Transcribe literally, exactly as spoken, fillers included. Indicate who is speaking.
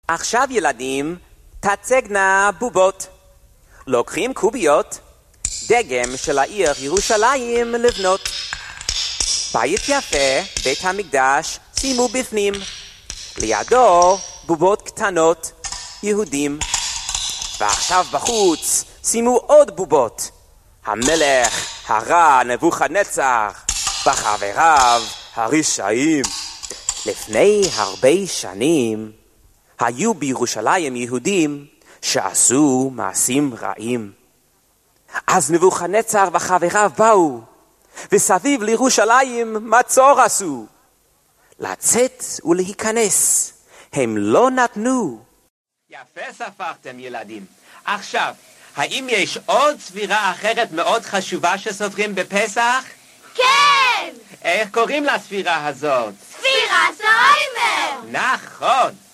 Speaker 1: עכשיו ילדים, תצגנה בובות. לוקחים קוביות, דגם של העיר ירושלים לבנות. בית יפה, בית המקדש, שימו בפנים. לידו בובות קטנות, יהודים. ועכשיו בחוץ, שימו עוד בובות. המלך הרע נבוכדנצר, וחבריו הרשעים. לפני הרבה שנים, היו בירושלים יהודים שעשו מעשים רעים. אז נבוכדנצר וחבריו באו, וסביב לירושלים מצור עשו. לצאת ולהיכנס, הם לא נתנו. יפה ספרתם ילדים. עכשיו, האם יש עוד ספירה אחרת מאוד חשובה שסופרים בפסח?
Speaker 2: כן!
Speaker 1: איך קוראים לספירה הזאת?
Speaker 2: ספירת העומר!
Speaker 1: נכון!